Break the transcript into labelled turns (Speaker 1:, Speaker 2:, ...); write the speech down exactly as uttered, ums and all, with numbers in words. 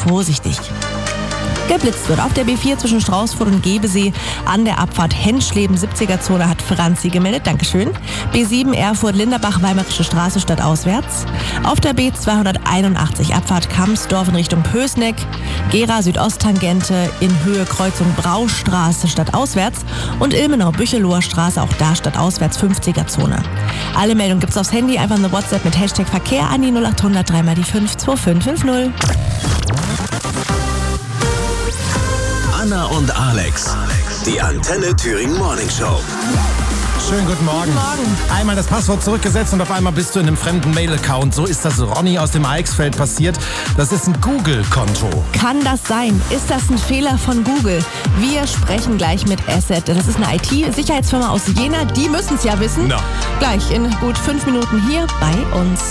Speaker 1: vorsichtig. Geblitzt wird auf der B vier zwischen Straußfurt und Gebesee. An der Abfahrt Henschleben siebziger Zone hat Franzi gemeldet. Dankeschön. B sieben Erfurt-Linderbach, Weimarische Straße stadtauswärts. Auf der B zweihunderteinundachtzig Abfahrt Kamsdorf in Richtung Pößneck. Gera Südosttangente in Höhe Kreuzung Braustraße stadtauswärts. Und Ilmenau-Bücheloher Straße, auch da stadtauswärts fünfziger Zone. Alle Meldungen gibt's aufs Handy. Einfach eine WhatsApp mit Hashtag Verkehr an die null acht hundert drei mal die fünf zwei fünf fünf null.
Speaker 2: Anna und Alex, die Antenne Thüringen Morning Show.
Speaker 3: Schönen guten Morgen.
Speaker 1: Guten Morgen.
Speaker 3: Einmal das Passwort zurückgesetzt und auf einmal bist du in einem fremden Mail-Account. So ist das Ronny aus dem Eichsfeld passiert. Das ist ein Google-Konto.
Speaker 1: Kann das sein? Ist das ein Fehler von Google? Wir sprechen gleich mit Asset. Das ist eine I T-Sicherheitsfirma aus Jena. Die müssen es ja wissen.
Speaker 3: Na.
Speaker 1: Gleich in gut fünf Minuten hier bei uns.